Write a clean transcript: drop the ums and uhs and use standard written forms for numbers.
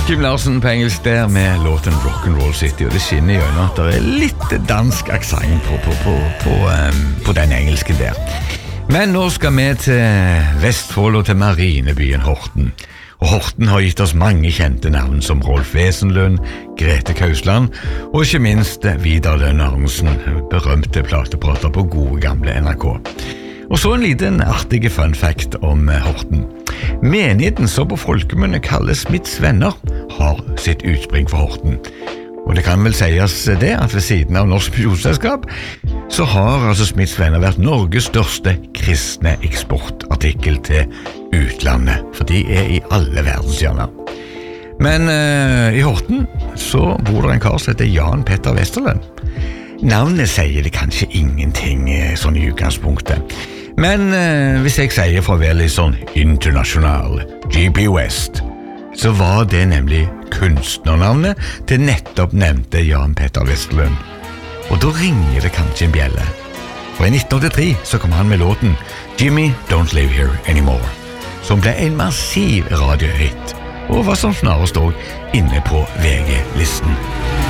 Kim Larsen på engelsk der med låten Rock'n'Roll City, og det skinner i øynene at det litt dansk aksent på den engelsken der. Men nå skal vi til Vestfold og til marinebyen Horten. Og Horten har gitt oss mange kjente navn som Rolf Wesenlund, Grete Kausland og ikke minst Vidar Lønn Arnesen, berømte plateprater på gode gamle NRK. Og så en liten artig fun fact om Horten. Menigheten som på folkemunne kalles Smiths Venner har sitt utspring fra Horten. Og det kan vel sies det at ved siden av Norsk Misjonsselskap så har altså Smiths Venner vært Norges største kristne eksportartikkel til utlandet, for de i alle verdenshjørner. Men i Horten så bor det en kar som heter Jan Petter Westerlund. Navnet sier det kanskje ingenting sånn i utgangspunktet. Men hvis jeg sier for å være litt sånn internasjonal, G.P. West, så var det nemlig kunstnernavnet til nettopp nevnte Jan Petter Westerlund. Og da ringer det kanskje en bjelle. For i 1983 så kom han med låten Jimmy Don't Live Here Anymore, som ble en massiv radiohit, og var som snarest også inne på VG-listen.